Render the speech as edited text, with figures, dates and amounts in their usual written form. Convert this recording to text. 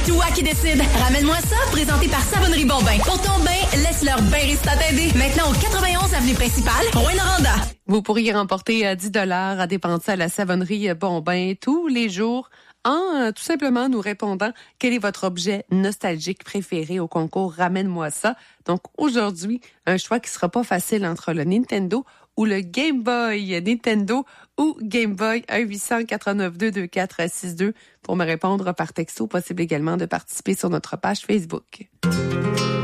toi qui décides. Ramène-moi ça, présenté par Savonnerie Bombin. Pour ton bain, laisse leur bain Rista t'aider. Maintenant au 91 avenue principale, Rouyn-Noranda. Vous pourriez remporter 10 $ à dépenser à la Savonnerie Bombin tous les jours en tout simplement nous répondant quel est votre objet nostalgique préféré au concours Ramène-moi ça. Donc aujourd'hui, un choix qui sera pas facile entre le Nintendo ou le Game Boy. Nintendo ou Game Boy, 1-800-492-2462 pour me répondre par texto. Possible également de participer sur notre page Facebook.